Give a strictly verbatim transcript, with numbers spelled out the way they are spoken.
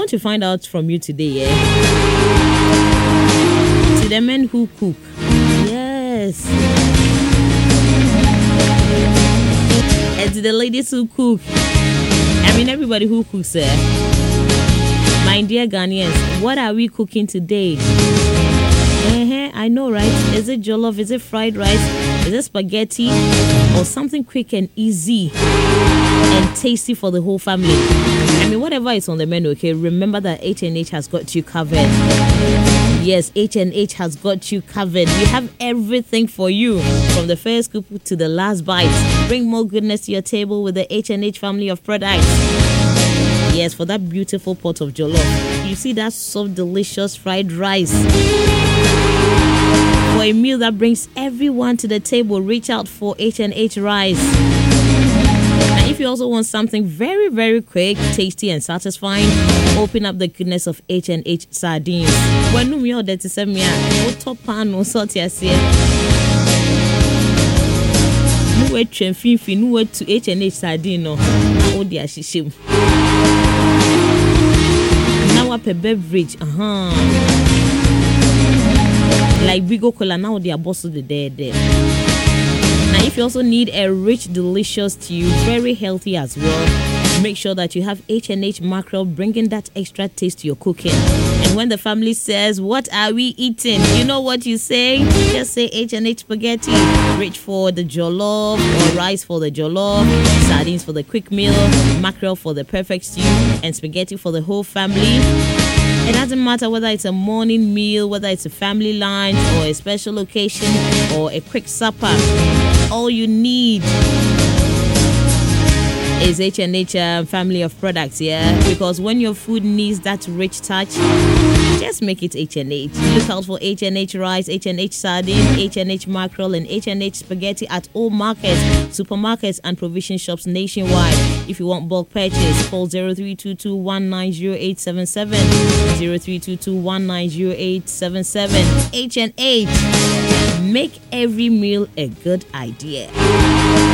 want to find out from you today, eh? To the men who cook. Yes. And to the ladies who cook. I mean, everybody who cooks, eh? My dear Ghanaians, what are we cooking today? Uh-huh, I know, right? Is it jollof? Is it fried rice? Is it spaghetti? Or something quick and easy and tasty for the whole family? I mean, whatever is on the menu, okay? Remember that H and H has got you covered. Yes, H and H has got you covered. We have everything for you, from the first scoop to the last bite. Bring more goodness to your table with the H and H family of products. Yes, for that beautiful pot of jollof. You see that soft, delicious fried rice. For a meal that brings everyone to the table, reach out for H and H rice. And if you also want something very, very quick, tasty and satisfying, open up the goodness of H and H sardines. When you meal that is a meal, top pan or salt yes here. No way to Finfi, no way to H and H sardine no. Oh dear, shishim. Now up a beverage, uh-huh. Like Bigo Cola, now they are boss of the day there. Now, if you also need a rich, delicious stew, very healthy as well, make sure that you have H and H mackerel, bringing that extra taste to your cooking. And when the family says, "What are we eating?" you know what you say? Just say H and H spaghetti. Reach for the jollof or rice for the jollof, sardines for the quick meal, mackerel for the perfect stew, and spaghetti for the whole family. It doesn't matter whether it's a morning meal, whether it's a family lunch, or a special occasion, or a quick supper. All you need is H and H uh, family of products, yeah? Because when your food needs that rich touch, just make it H and H. Look out for H and H rice, H and H sardine, H and H mackerel, and H and H spaghetti at all markets, supermarkets, and provision shops nationwide. If you want bulk purchase, call zero three two two one nine zero eight seven seven, zero three two two one nine zero eight seven seven. H and H, make every meal a good idea.